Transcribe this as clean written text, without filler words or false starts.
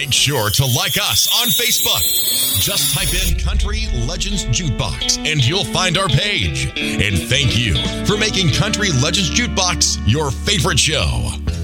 Make sure to like us on Facebook. Just type in Country Legends Jukebox and you'll find our page. And thank you for making Country Legends Jukebox your favorite show.